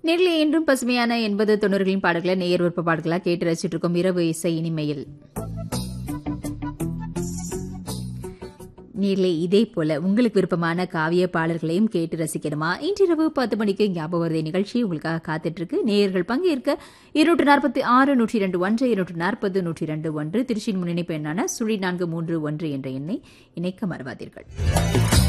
நேரில் என்றும் பசுமையான 80-90களின் பாடல்களை நேயர் விருப்ப பாடல்களா கேட்டு ரசிச்சுட்டு இருக்கோம் இரவு இசை இனிமையில். நேரிலே இதே போல உங்களுக்கு விருப்பமான காவிய பாடல்களையும் கேட்டு ரசிக்கணுமா? இன்றிரவு 10 மணிக்கு ஞாபகம் வருதை நிகழ்ச்சி உங்களுக்காக காத்துட்டு இருக்கு. நேயர்கள் பங்கேற்க 246 102 240 102 திருச்சியின் முன்னிணைப்பு எண்ணான 0431 என்ற எண்ணை இணைக்க மறவாதீர்கள்.